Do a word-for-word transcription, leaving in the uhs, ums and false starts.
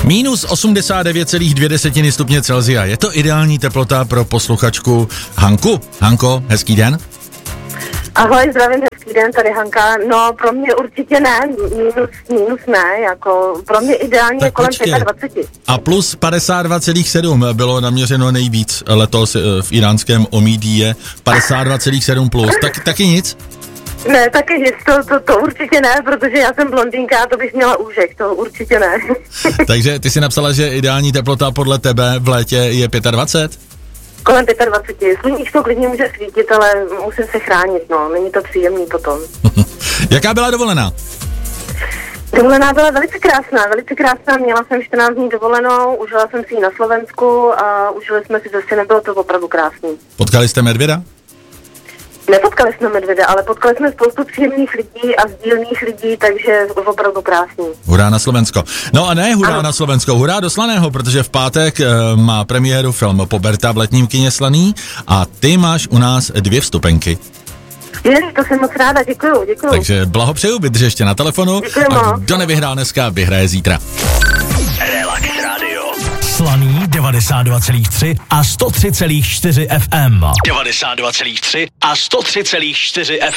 Minus osmdesát devět celá dvě stupně Celsia. Je to ideální teplota pro posluchačku Hanku. Hanko, hezký den. Ahoj, zdravím, hezký den, tady Hanka. No, pro mě určitě ne, minus, minus ne, jako pro mě ideálně tak kolem dvacet pět. A plus padesát dva celá sedm bylo naměřeno nejvíc letos v iránském Omídíje. padesát dva celá sedm plus, tak, taky nic? Ne, taky nic, to, to, to určitě ne, protože já jsem blondýnka a to bych měla úžek, to určitě ne. Takže ty si napsala, že ideální teplota podle tebe v létě je dvacet pět? Kolem dvacet pět. Sluníčko klidně může svítit, ale musím se chránit, no, není to příjemný potom. Jaká byla dovolená? Dovolená byla velice krásná, velice krásná, měla jsem čtrnáct dní dovolenou, užila jsem si ji na Slovensku a užili jsme si zase, nebylo to opravdu krásný. Potkali jste medvěda? Nepotkali jsme medvěda, ale potkali jsme spoustu příjemných lidí a sdílných lidí, takže opravdu krásný. Hurá na Slovensko. No a ne hurá ano. na Slovensko, hurá do Slaného, protože v pátek e, má premiéru film Poberta v letním kině Slaný a ty máš u nás dvě vstupenky. Ježiš, to jsem moc ráda, děkuju, děkuju. Takže blahopřeju, vydrž ještě na telefonu. Děkuju a moc. kdo nevyhrál dneska, vyhraje zítra. Relax Radio. Slaný devadesát dva celá tři a sto tři celá čtyři F M. devadesát dva celá tři a sto tři celá čtyři F M.